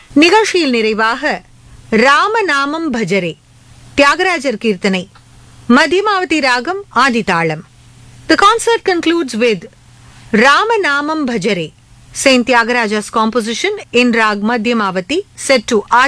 நிகழ்ச்சியில் நிறைவாக ராமநாமம் பஜரே தியாகராஜர் கீர்த்தனை மத்தியமாவதி ராகம் ஆதிதாளம். The concert concludes with Ramanamam Bhajare, Saint Tyagaraja's composition in Rag Madhyamavati, set to